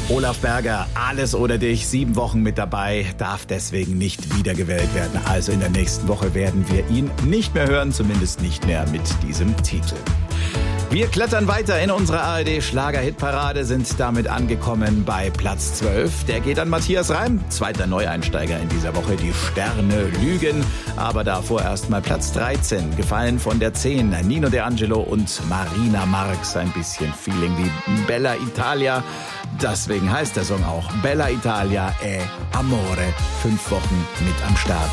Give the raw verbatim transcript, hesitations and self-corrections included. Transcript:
Olaf Berger, Alles oder dich, sieben Wochen mit dabei, darf deswegen nicht wiedergewählt werden. Also in der nächsten Woche werden wir ihn nicht mehr hören, zumindest nicht mehr mit diesem Titel. Wir klettern weiter in unserer A R D-Schlager-Hitparade, sind damit angekommen bei Platz zwölf. Der geht an Matthias Reim, zweiter Neueinsteiger in dieser Woche. Die Sterne lügen, aber davor erstmal Platz dreizehn, gefallen von der zehn. Nino De Angelo und Marina Marx, ein bisschen Feeling wie Bella Italia. Deswegen heißt der Song auch Bella Italia e Amore. Fünf Wochen mit am Start